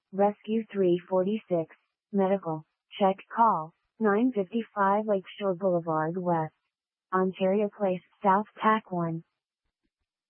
Rescue 346. Medical. Check call. 955 Lakeshore Boulevard West. Ontario Place, South TAC 1.